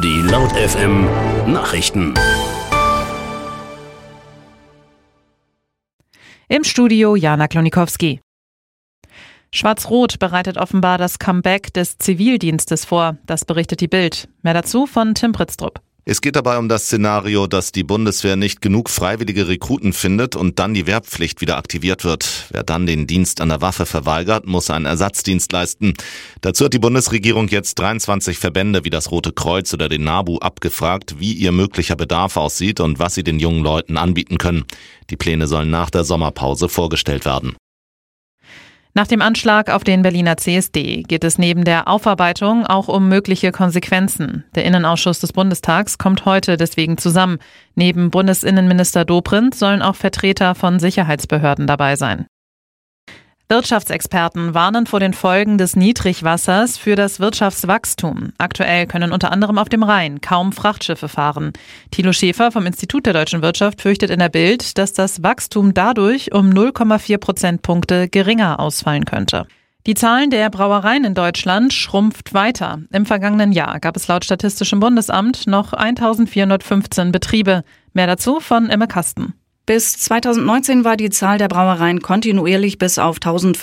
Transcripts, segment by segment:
Die Laut FM Nachrichten. Im Studio Jana Klonikowski. Schwarz-Rot bereitet offenbar das Comeback des Zivildienstes vor. Das berichtet die Bild. Mehr dazu von Tim Pritztrup. Es geht dabei um das Szenario, dass die Bundeswehr nicht genug freiwillige Rekruten findet und dann die Wehrpflicht wieder aktiviert wird. Wer dann den Dienst an der Waffe verweigert, muss einen Ersatzdienst leisten. Dazu hat die Bundesregierung jetzt 23 Verbände wie das Rote Kreuz oder den NABU abgefragt, wie ihr möglicher Bedarf aussieht und was sie den jungen Leuten anbieten können. Die Pläne sollen nach der Sommerpause vorgestellt werden. Nach dem Anschlag auf den Berliner CSD geht es neben der Aufarbeitung auch um mögliche Konsequenzen. Der Innenausschuss des Bundestags kommt heute deswegen zusammen. Neben Bundesinnenminister Dobrindt sollen auch Vertreter von Sicherheitsbehörden dabei sein. Wirtschaftsexperten warnen vor den Folgen des Niedrigwassers für das Wirtschaftswachstum. Aktuell können unter anderem auf dem Rhein kaum Frachtschiffe fahren. Thilo Schäfer vom Institut der deutschen Wirtschaft fürchtet in der Bild, dass das Wachstum dadurch um 0,4 Prozentpunkte geringer ausfallen könnte. Die Zahlen der Brauereien in Deutschland schrumpft weiter. Im vergangenen Jahr gab es laut Statistischem Bundesamt noch 1415 Betriebe. Mehr dazu von Imme Kasten. Bis 2019 war die Zahl der Brauereien kontinuierlich bis auf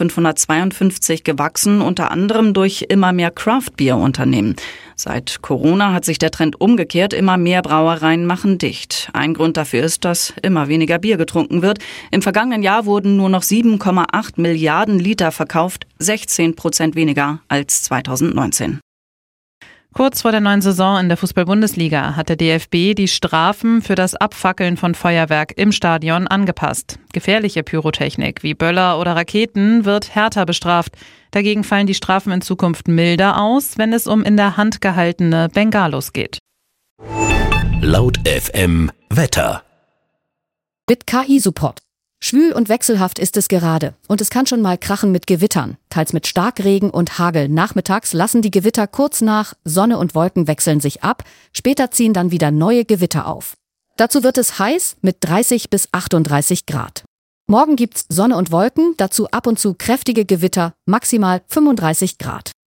1552 gewachsen, unter anderem durch immer mehr Craft-Bier-Unternehmen. Seit Corona hat sich der Trend umgekehrt, immer mehr Brauereien machen dicht. Ein Grund dafür ist, dass immer weniger Bier getrunken wird. Im vergangenen Jahr wurden nur noch 7,8 Milliarden Liter verkauft, 16% weniger als 2019. Kurz vor der neuen Saison in der Fußball-Bundesliga hat der DFB die Strafen für das Abfackeln von Feuerwerk im Stadion angepasst. Gefährliche Pyrotechnik wie Böller oder Raketen wird härter bestraft. Dagegen fallen die Strafen in Zukunft milder aus, wenn es um in der Hand gehaltene Bengalos geht. Laut FM Wetter. Mit KI-Support. Schwül und wechselhaft ist es gerade und es kann schon mal krachen mit Gewittern, teils mit Starkregen und Hagel. Nachmittags lassen die Gewitter kurz nach, Sonne und Wolken wechseln sich ab, später ziehen dann wieder neue Gewitter auf. Dazu wird es heiß mit 30 bis 38 Grad. Morgen gibt's Sonne und Wolken, dazu ab und zu kräftige Gewitter, maximal 35 Grad.